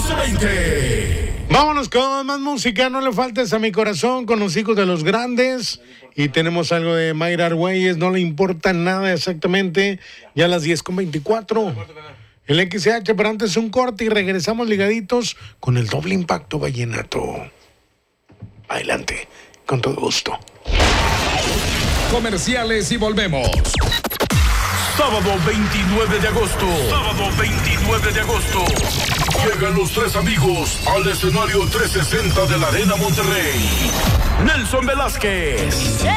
1220. Vámonos con más música, no le faltes a mi corazón con los hijos de los grandes. Y tenemos algo de Mayra Argüelles, no le importa nada exactamente. Ya a las 10:24. El XH, pero antes un corte y regresamos ligaditos con el doble impacto vallenato. Adelante, con todo gusto. Comerciales y volvemos. Sábado 29 de agosto. Sábado 29 de agosto. Llegan los tres amigos al escenario 360 de la Arena Monterrey. Nelson Velázquez.